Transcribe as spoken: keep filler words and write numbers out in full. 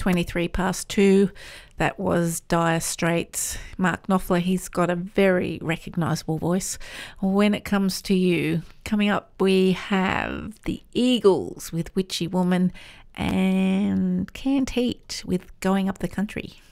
twenty-three past two. That was Dire Straits. Mark Knopfler, he's got a very recognisable voice. When it comes to you, coming up we have the Eagles with Witchy Woman and Canned Heat with Going Up the Country.